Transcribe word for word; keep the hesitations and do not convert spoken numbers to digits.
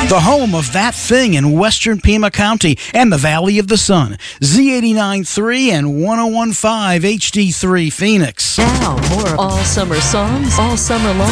The home of That Thing in western Pima County and the Valley of the Sun. Z eighty-nine point three and one oh one point five H D three Phoenix. Now, more all summer songs, all summer long.